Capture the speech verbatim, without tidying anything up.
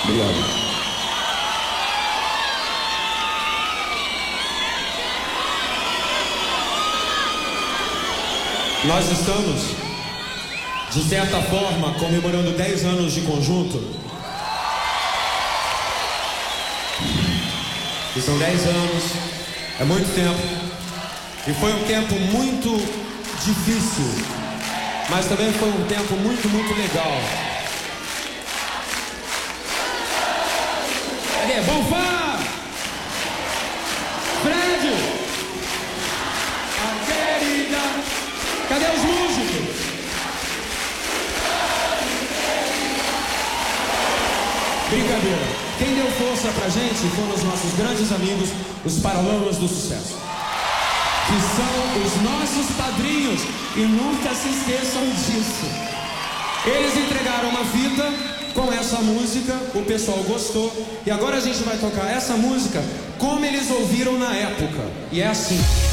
Obrigado. Nós estamos, de certa forma, comemorando dez anos de conjunto. E são dez anos, é muito tempo. E foi um tempo muito difícil, mas também foi um tempo muito, muito legal. Cadê? Bonfá! Fred! A querida! Cadê os músicos? Brincadeira. Quem deu força pra gente foram os nossos grandes amigos, os Paralamas do Sucesso, que são os nossos padrinhos, e nunca se esqueçam disso. Eles entregaram uma fita com essa música, o pessoal gostou, e agora a gente vai tocar essa música como eles ouviram na época. E é assim.